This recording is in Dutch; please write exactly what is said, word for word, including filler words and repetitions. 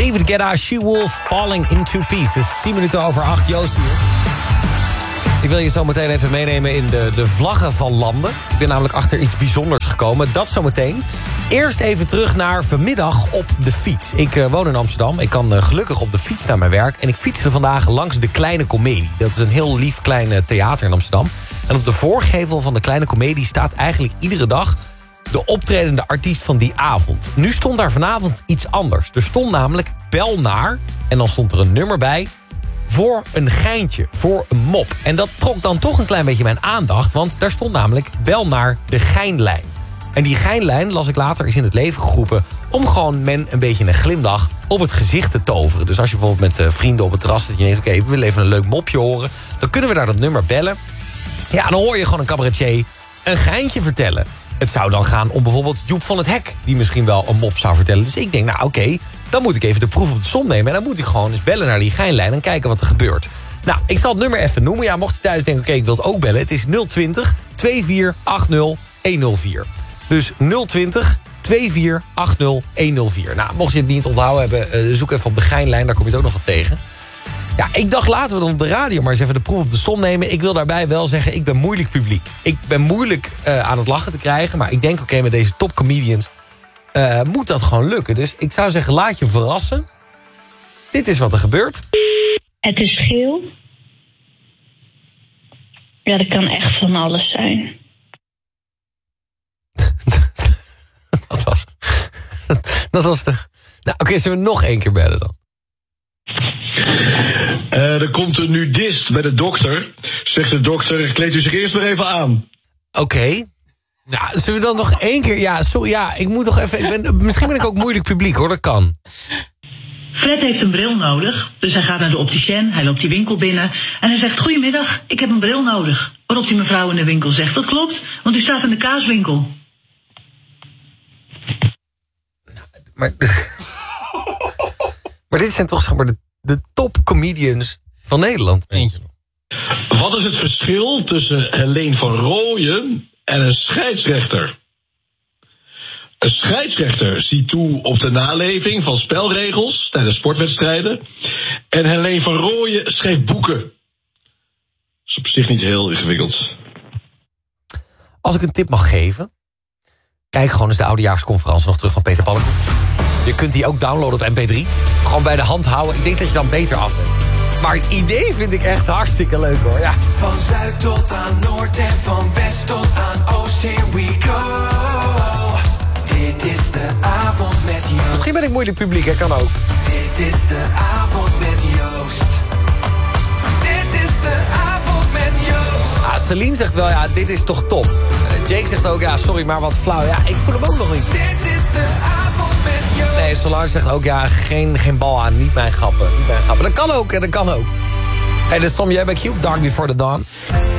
David Guetta, She-Wolf, Falling Into Pieces. tien minuten over acht, Joost hier. Ik wil je zo meteen even meenemen in de, de vlaggen van landen. Ik ben namelijk achter iets bijzonders gekomen. Dat zometeen. Eerst even terug naar vanmiddag op de fiets. Ik uh, woon in Amsterdam. Ik kan uh, gelukkig op de fiets naar mijn werk. En ik fietste vandaag langs de Kleine Comedie. Dat is een heel lief klein uh, theater in Amsterdam. En op de voorgevel van de Kleine Comedie staat eigenlijk iedere dag de optredende artiest van die avond. Nu stond daar vanavond iets anders. Er stond namelijk bel naar. En dan stond er een nummer bij. Voor een geintje, voor een mop. En dat trok dan toch een klein beetje mijn aandacht. Want daar stond namelijk bel naar de geinlijn. En die geinlijn, las ik later, is in het leven geroepen om gewoon men een beetje een glimlach op het gezicht te toveren. Dus als je bijvoorbeeld met uh, vrienden op het terras zit en je denkt, oké, okay, we willen even een leuk mopje horen, dan kunnen we naar dat nummer bellen. Ja, dan hoor je gewoon een cabaretier een geintje vertellen. Het zou dan gaan om bijvoorbeeld Joep van het Hek, die misschien wel een mop zou vertellen. Dus ik denk, nou oké, okay, dan moet ik even de proef op de som nemen. En dan moet ik gewoon eens bellen naar die geinlijn en kijken wat er gebeurt. Nou, ik zal het nummer even noemen. Ja, mocht je thuis denken, oké, okay, ik wil het ook bellen. Het is nul twintig, twee vier acht nul, een nul vier. Dus nul twintig, twee vier acht nul, een nul vier. Nou, mocht je het niet onthouden hebben, uh, zoek even op de geinlijn. Daar kom je het ook nog wat tegen. Ja, ik dacht, laten we dan op de radio maar eens even de proef op de som nemen. Ik wil daarbij wel zeggen, ik ben moeilijk publiek. Ik ben moeilijk uh, aan het lachen te krijgen. Maar ik denk, oké, okay, met deze topcomedians uh, moet dat gewoon lukken. Dus ik zou zeggen, laat je verrassen. Dit is wat er gebeurt. Het is geel. Ja, dat kan echt van alles zijn. dat was... dat was de... Nou, oké, okay, zullen we nog één keer bellen dan? Uh, er komt een nudist bij de dokter. Zegt de dokter, kleed u zich eerst maar even aan. Oké. Okay. Nou, zullen we dan nog één keer... Ja, sorry, ja, ik moet toch even... Ik ben, misschien ben ik ook moeilijk publiek, hoor, dat kan. Fred heeft een bril nodig, dus hij gaat naar de opticien. Hij loopt die winkel binnen en hij zegt, goedemiddag, ik heb een bril nodig. Waarop die mevrouw in de winkel zegt, dat klopt, want u staat in de kaaswinkel. Maar, maar dit zijn toch zeg maar de, de topcomedians van Nederland. Eentje. Wat is het verschil tussen Helene van Rooyen en een scheidsrechter? Een scheidsrechter ziet toe op de naleving van spelregels tijdens sportwedstrijden. En Helene van Rooyen schrijft boeken. Dat is op zich niet heel ingewikkeld. Als ik een tip mag geven, kijk gewoon eens de oudejaarsconferentie nog terug van Peter Pannenkoek. Je kunt die ook downloaden op M P drie. Gewoon bij de hand houden. Ik denk dat je dan beter af bent. Maar het idee vind ik echt hartstikke leuk, hoor. Ja. Van zuid tot aan noord en van west tot aan oost, here we go. Dit is de avond met Joost. Misschien ben ik moeilijk publiek, hè, kan ook. Dit is de avond met Joost. Dit is de avond met Joost. Ah, Celine zegt wel, ja, dit is toch top. Uh, Jake zegt ook, ja, sorry, maar wat flauw. Ja, ik voel hem ook nog niet. Dit is de avond met Joost. Nee, Solange zegt ook, ja, geen, geen bal aan, niet mijn grappen. Niet mijn grappen. Dat kan ook, hè, dat kan ook. Hey, dit is Tom J. bij Cube, Dark Before the Dawn.